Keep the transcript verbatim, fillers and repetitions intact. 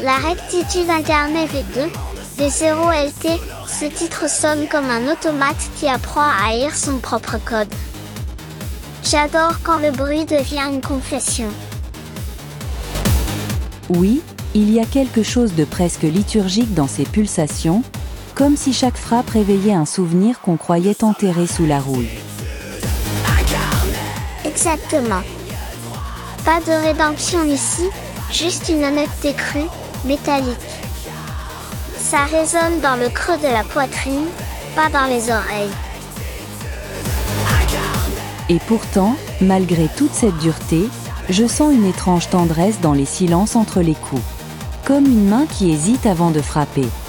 La rectitude incarnée des deux, des zéro L T, ce titre sonne comme un automate qui apprend à haïr son propre code. J'adore quand le bruit devient une confession. Oui, il y a quelque chose de presque liturgique dans ces pulsations, comme si chaque frappe réveillait un souvenir qu'on croyait enterré sous la rouille. Exactement. Pas de rédemption ici, juste une honnêteté crue, métallique. Ça résonne dans le creux de la poitrine, pas dans les oreilles. Et pourtant, malgré toute cette dureté, je sens une étrange tendresse dans les silences entre les coups. Comme une main qui hésite avant de frapper.